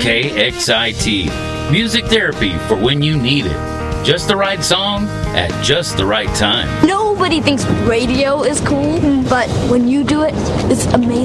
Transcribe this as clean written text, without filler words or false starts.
KXIT. Music therapy for when you need it. Just the right song at just the right time. Nobody thinks radio is cool, but when you do it, it's amazing.